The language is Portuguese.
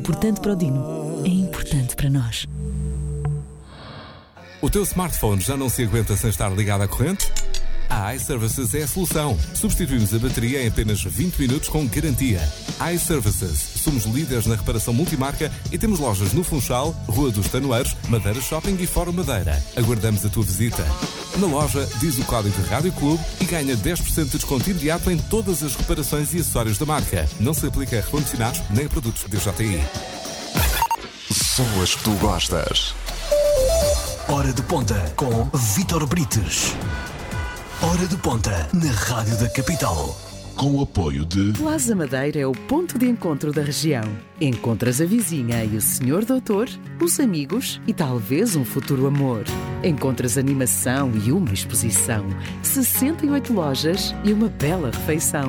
Importante para o Dino, é importante para nós. O teu smartphone já não se aguenta sem estar ligado à corrente? A iServices é a solução. Substituímos a bateria em apenas 20 minutos com garantia. iServices. Somos líderes na reparação multimarca e temos lojas no Funchal, Rua dos Tanoeiros, Madeira Shopping e Fórum Madeira. Aguardamos a tua visita. Na loja, diz o código Rádio Clube e ganha 10% de desconto imediato em todas as reparações e acessórios da marca. Não se aplica a recondicionados nem a produtos DJI. São as que tu gostas. Hora de Ponta com Vítor Brites. Hora de Ponta na Rádio da Capital. Com o apoio de Plaza Madeira é o ponto de encontro da região. Encontras a vizinha e o senhor doutor, os amigos e talvez um futuro amor. Encontras animação e uma exposição, 68 lojas e uma bela refeição.